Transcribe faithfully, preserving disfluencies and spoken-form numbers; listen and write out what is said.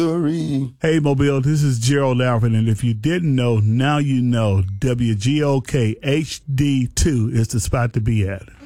Hey, Mobile, this is Gerald Alfred, and if you didn't know, now you know W G O K H D two is the spot to be at.